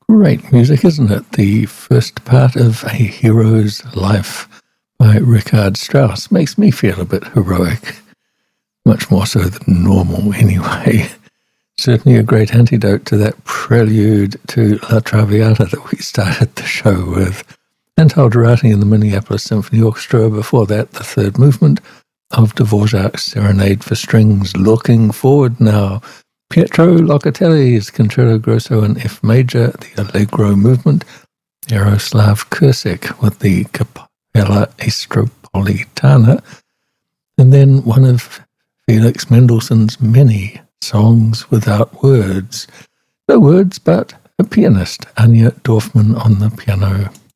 Great music, isn't it? The first part of A Hero's Life by Richard Strauss makes me feel a bit heroic, much more so than normal anyway. Certainly a great antidote to that prelude to La Traviata that we started the show with. Antal Durati and the Minneapolis Symphony Orchestra, before that the third movement of Dvorak's Serenade for Strings. Looking forward now, Pietro Locatelli's Concerto Grosso in F major, the Allegro movement, Yaroslav Kursik with the Capella Estropolitana, and then one of Felix Mendelssohn's many songs without words. No words, but a pianist, Anya Dorfman on the piano.